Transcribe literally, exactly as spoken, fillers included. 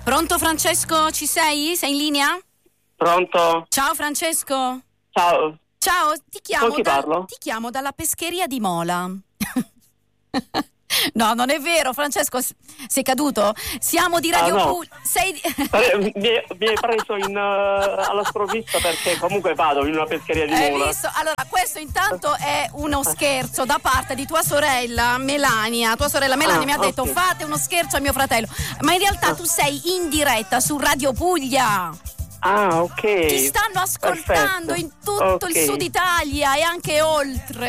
Pronto Francesco, ci sei? Sei in linea? Pronto? Ciao Francesco. Ciao. Ciao, ti chiamo, Con chi da- parlo? ti chiamo dalla pescheria di Mola. No, non è vero, Francesco, s- sei caduto? Siamo di Radio Ah, no. Puglia. Sei di- Pare- Mi, mi hai preso in, uh, alla sprovvista perché comunque vado in una pescheria di Hai Mola. visto? Allora, questo intanto è uno scherzo da parte di tua sorella Melania. Tua sorella Melania Ah, mi ha detto ok. fate uno scherzo a mio fratello. Ma in realtà tu sei in diretta su Radio Puglia. Ah, ok. Ti stanno ascoltando Perfetto. in tutto il Ok. Sud Italia e anche oltre.